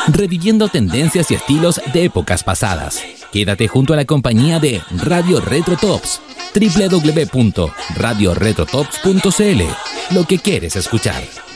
reviviendo tendencias y estilos de épocas pasadas. Quédate junto a la compañía de Radio Retro Tops, www.radioretrotops.cl, lo que quieres escuchar.